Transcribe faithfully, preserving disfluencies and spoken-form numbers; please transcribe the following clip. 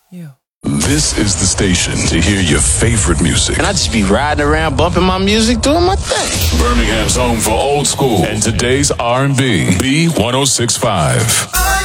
Yeah. This is the station to hear your favorite music. And I just be riding around, bumping my music, doing my thing. Birmingham's home for old school and today's R and B. B one oh six point five.